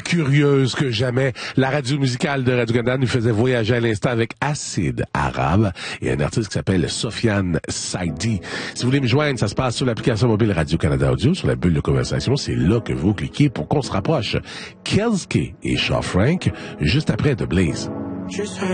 curieuse que jamais. La radio musicale de Radio-Canada nous faisait voyager à l'instant avec Acide Arabe et un artiste qui s'appelle Sofiane Saidi. Si vous voulez me joindre, ça se passe sur l'application mobile Radio-Canada Audio, sur la bulle de conversation. C'est là que vous cliquez pour qu'on se rapproche. Kelske et Shaw Frank, juste après The Blaze.